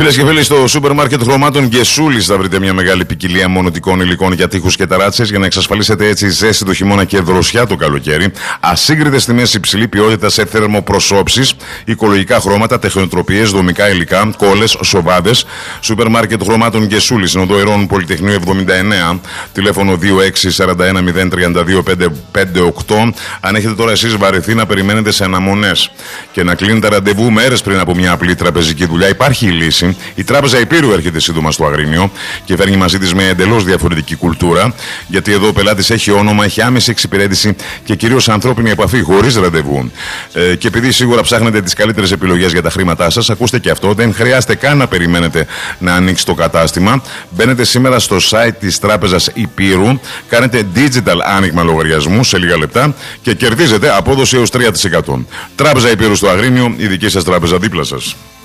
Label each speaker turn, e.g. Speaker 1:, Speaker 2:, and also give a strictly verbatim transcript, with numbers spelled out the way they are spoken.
Speaker 1: Φίλες και φίλοι, στο σούπερ μάρκετ χρωμάτων Γκεσούλης θα βρείτε μια μεγάλη ποικιλία μονοτικών υλικών για τοίχους και ταράτσες για να εξασφαλίσετε έτσι ζέστη το χειμώνα και δροσιά το καλοκαίρι. Ασύγκριτες τιμές, υψηλή ποιότητα σε θερμοπροσώψεις, οικολογικά χρώματα, τεχνοτροπίες, δομικά υλικά, κόλλες, σοβάδες. Σούπερ μάρκετ χρωμάτων Γκεσούλης, Νοδό Ειρών Πολυτεχνείου εβδομήντα εννέα, τηλέφωνο δύο έξι τέσσερα ένα μηδέν τρία δύο πέντε πέντε οκτώ. Αν έχετε τώρα εσείς βαρεθεί να περιμένετε σε αναμονές και να κλείνετε ραντεβού μέρες πριν από μια απλή τραπεζική δουλειά, υπάρχει η λύση. Η Τράπεζα Υπήρου έρχεται σύντομα στο Αγρίνιο και φέρνει μαζί της μια εντελώς διαφορετική κουλτούρα. Γιατί εδώ ο πελάτης έχει όνομα, έχει άμεση εξυπηρέτηση και κυρίως ανθρώπινη επαφή, χωρίς ραντεβού. Ε, και επειδή σίγουρα ψάχνετε τις καλύτερες επιλογές για τα χρήματά σας, ακούστε και αυτό. Δεν χρειάζεται καν να περιμένετε να ανοίξει το κατάστημα. Μπαίνετε σήμερα στο site της Τράπεζας Υπήρου, κάνετε digital άνοιγμα λογαριασμού σε λίγα λεπτά και κερδίζετε απόδοση έως τρία τοις εκατό. Τράπεζα Υπήρου στο Αγρίνιο, η δική σας τράπεζα δίπλα σας.